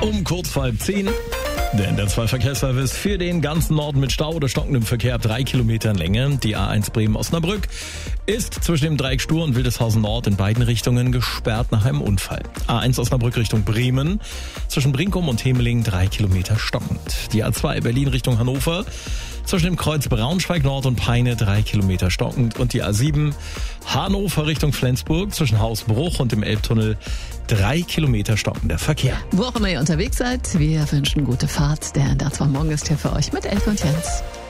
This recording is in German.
Um kurz vor 9:30. Denn der 2-Verkehrsservice für den ganzen Norden mit Stau oder stockendem Verkehr ab 3 Kilometern Länge. Die A1 Bremen-Osnabrück ist zwischen dem Dreieck Stur und Wildeshausen Nord in beiden Richtungen gesperrt nach einem Unfall. A1 Osnabrück Richtung Bremen, zwischen Brinkum und Hemeling 3 Kilometer stockend. Die A2 Berlin Richtung Hannover, zwischen dem Kreuz Braunschweig Nord und Peine 3 Kilometer stockend. Und die A7 Hannover Richtung Flensburg, zwischen Hausbruch und dem Elbtunnel 3 Kilometer stockender Verkehr. Wo auch immer ihr unterwegs seid, wir wünschen gute Fahrt. Der NDR 2 Morgen ist hier für euch mit Elke und Jens.